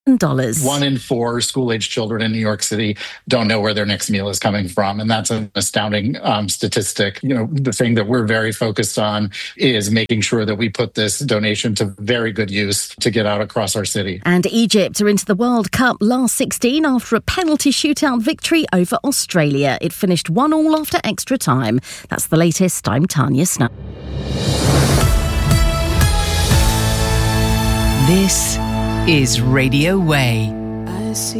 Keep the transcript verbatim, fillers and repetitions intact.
dollars. One in four school-age children in New York City don't know where their next meal is coming from. And that's an astounding um, statistic. You know, the thing that we're very focused on is making sure that we put this donation to very good use to get out across our city. And Egypt are into the World Cup last sixteen after a penalty shootout victory over Australia. It finished one all after extra time. That's the latest. I'm Tanya Snow. This is Radio Way.